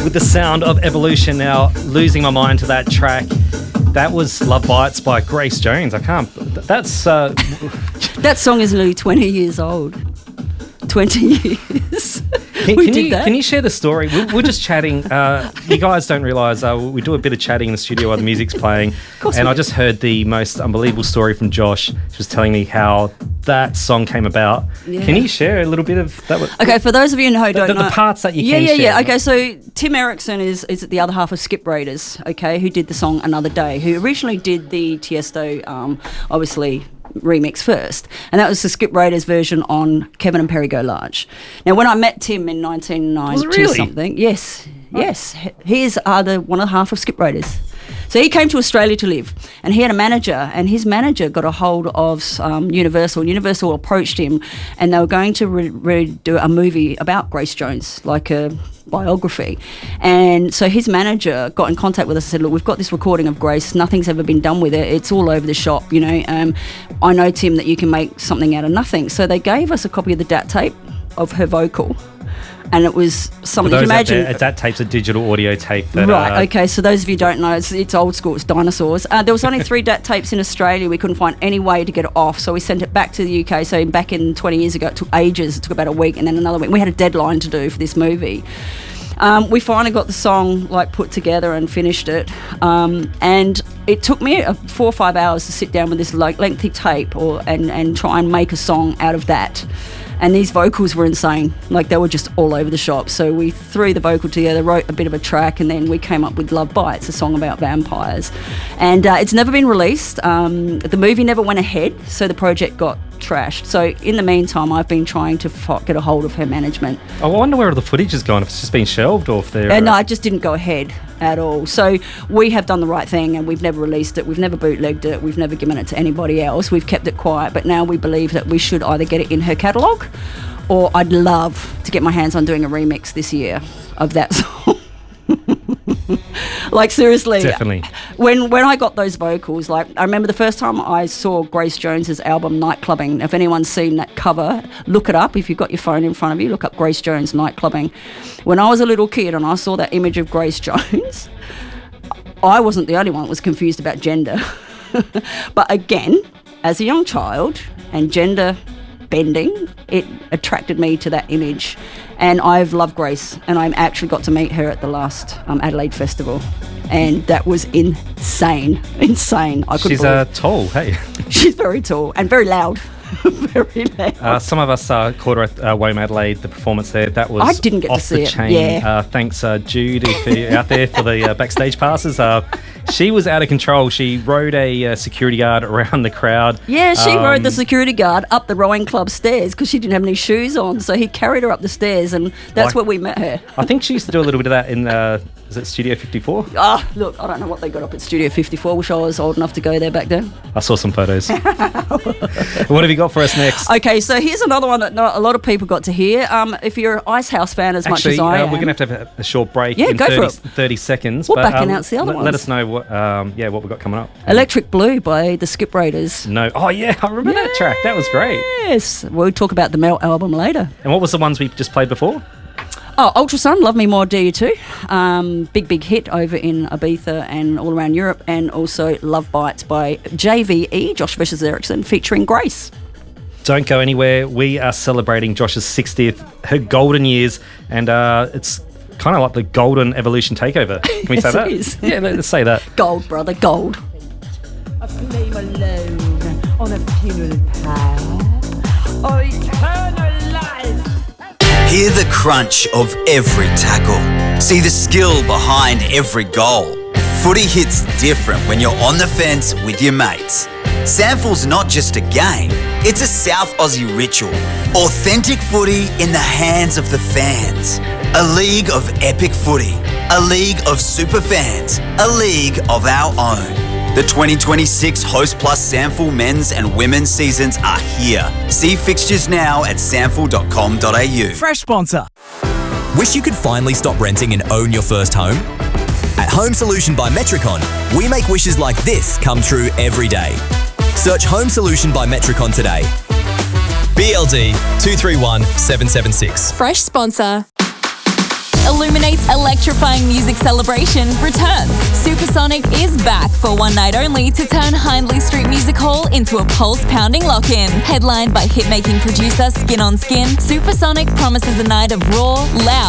with the sound of Evolution. Now, losing my mind to that track. That was Love Bites by Grace Jones. I can't... That's... That song is nearly 20 years old. 20 years. Can you share the story? We're just chatting. You guys don't realise we do a bit of chatting in the studio while the music's playing. And I just heard the most unbelievable story from Josh. She was telling me how that song came about. Yeah. Can you share a little bit of that? Okay, for those of you who don't know. The parts that you can share. Yeah. Okay, so Tim Erickson is the other half of Skip Raiders, okay, who did the song Another Day, who originally did the Tiesto, obviously, remix first, and that was the Skip Raiders version on Kevin and Perry Go Large. Now, when I met Tim in 1992 something, yes, he is one of the half of Skip Raiders. So he came to Australia to live, and he had a manager, and his manager got a hold of Universal. Universal approached him, and they were going to do a movie about Grace Jones, like a biography. And so his manager got in contact with us and said, look, we've got this recording of Grace, nothing's ever been done with it, it's all over the shop, I know, Tim, that you can make something out of nothing. So they gave us a copy of the DAT tape of her vocal, and it was something you can imagine. A DAT tape's a digital audio tape. Right, okay, so those of you who don't know, it's old school, it's dinosaurs. There was only 3 DAT tapes in Australia. We couldn't find any way to get it off, so we sent it back to the UK. So back in 20 years ago, it took ages. It took about a week and then another week. We had a deadline to do for this movie. We finally got the song put together and finished it, and it took me 4 or 5 hours to sit down with this lengthy tape and try and make a song out of that. And these vocals were insane. They were just all over the shop. So we threw the vocal together, wrote a bit of a track, and then we came up with Love Bites, a song about vampires. And it's never been released. The movie never went ahead, so the project got trashed. So in the meantime, I've been trying to get a hold of her management. I wonder where all the footage has gone, if it's just been shelved or if they're... No, it just didn't go ahead at all. So we have done the right thing, and we've never released it. We've never bootlegged it. We've never given it to anybody else. We've kept it quiet. But now we believe that we should either get it in her catalogue, or I'd love to get my hands on doing a remix this year of that song. Seriously. Definitely. When I got those vocals, I remember the first time I saw Grace Jones's album Nightclubbing. If anyone's seen that cover, look it up. If you've got your phone in front of you, look up Grace Jones Nightclubbing. When I was a little kid and I saw that image of Grace Jones, I wasn't the only one that was confused about gender. But again, as a young child and gender bending, it attracted me to that image, and I've loved Grace, and I actually got to meet her at the last Adelaide Festival, and that was insane. I couldn't believe. She's tall, hey. She's very tall and very loud. Very loud. Some of us caught her at WOME Adelaide, the performance there. That was I didn't get off to see the chain. Yeah. Thanks, Jude, if you're out there for the backstage passes. She was out of control. She rode a security guard around the crowd. Yeah, she rode the security guard up the rowing club stairs because she didn't have any shoes on. So he carried her up the stairs, and that's where we met her. I think she used to do a little bit of that in, is it Studio 54? Look, I don't know what they got up at Studio 54. Wish I was old enough to go there back then. I saw some photos. What have you got for us next? Okay, so here's another one that not a lot of people got to hear. If you're an Icehouse fan much as I am. We're going to have a short break in go 30, for it. 30 seconds. We'll back announce the other ones. Let us know what we've got coming up. Electric Blue by the Skip Raiders. No. Oh, yeah, I remember that track. That was great. Yes. We'll talk about the Melt album later. And what was the ones we just played before? Oh, Ultrasun, Love Me More, Do You Too. Big hit over in Ibiza and all around Europe. And also Love Bites by JVE, Josh vs. Erickson, featuring Grace. Don't go anywhere. We are celebrating Josh's 60th, her golden years, and it's kind of like the golden Evolution takeover. Can we say that? It is. Yeah, let's say that. Gold, brother, gold. A flame alone on a funeral pyre. Oh, eternal life. Hear the crunch of every tackle. See the skill behind every goal. Footy hits different when you're on the fence with your mates. SANFL's not just a game, it's a South Aussie ritual. Authentic footy in the hands of the fans. A league of epic footy. A league of super fans. A league of our own. The 2026 Host Plus SANFL men's and women's seasons are here. See fixtures now at sanfl.com.au. Fresh sponsor. Wish you could finally stop renting and own your first home? At Home Solution by Metricon, we make wishes like this come true every day. Search Home Solution by Metricon today. BLD 231 776. Fresh sponsor. Illuminate's electrifying music celebration returns. Supersonic is back for one night only to turn Hindley Street Music Hall into a pulse-pounding lock-in. Headlined by hit-making producer Skin on Skin, Supersonic promises a night of raw, loud,